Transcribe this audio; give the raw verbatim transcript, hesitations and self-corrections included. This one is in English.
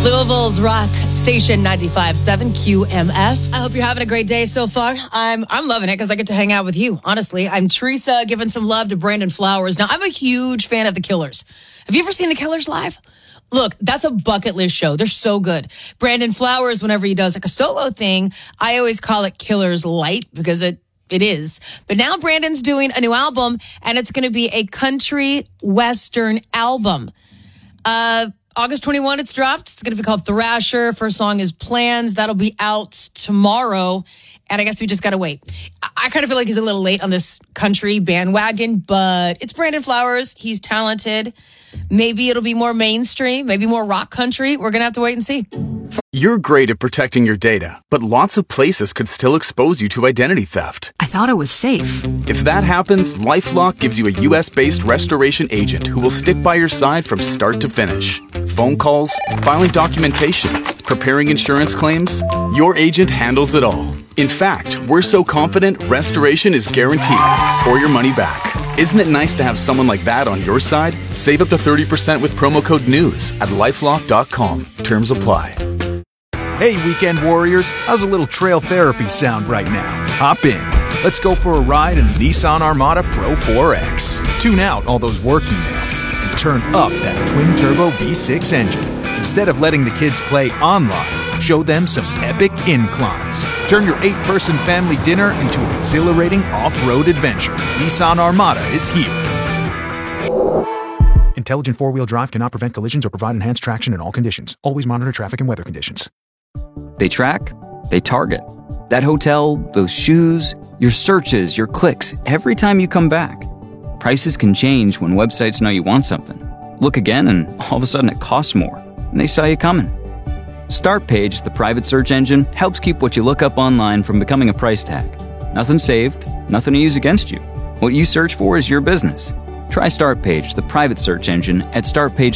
Louisville's rock station ninety-five point seven Q M F. I hope you're having a great day so far. I'm I'm loving it because I get to hang out with you. Honestly, I'm Teresa, giving some love to Brandon Flowers. Now, I'm a huge fan of the Killers. Have you ever seen the Killers live? Look, that's a bucket list show. They're so good. Brandon Flowers, whenever he does like a solo thing, I always call it Killers Light because it It is. But now Brandon's doing a new album, and it's going to be a country western album. Uh, August twenty-first, it's dropped. It's going to be called Thrasher. First song is Plans. That'll be out tomorrow. And I guess we just got to wait. I, I kind of feel like he's a little late on this country bandwagon, but it's Brandon Flowers. He's talented. Maybe it'll be more mainstream, maybe more rock country. We're going to have to wait and see. You're great at protecting your data, but lots of places could still expose you to identity theft. I thought it was safe. If that happens, LifeLock gives you a U S-based restoration agent who will stick by your side from start to finish. Phone calls, filing documentation, preparing insurance claims, your agent handles it all. In fact, we're so confident restoration is guaranteed or your money back. Isn't it nice to have someone like that on your side? Save up to thirty percent with promo code NEWS at lifelock dot com. Terms apply. Hey, weekend warriors, how's a little trail therapy sound right now? Hop in. Let's go for a ride in the Nissan Armada Pro four X. Tune out all those work emails and turn up that twin-turbo V six engine. Instead of letting the kids play online, show them some epic inclines. Turn your eight-person family dinner into an exhilarating off-road adventure. Nissan Armada is here. Intelligent four-wheel drive cannot prevent collisions or provide enhanced traction in all conditions. Always monitor traffic and weather conditions. They track, they target. That hotel, those shoes, your searches, your clicks, every time you come back. Prices can change when websites know you want something. Look again and all of a sudden it costs more, and they saw you coming. Startpage, the private search engine, helps keep what you look up online from becoming a price tag. Nothing saved, nothing to use against you. What you search for is your business. Try Startpage, the private search engine, at startpage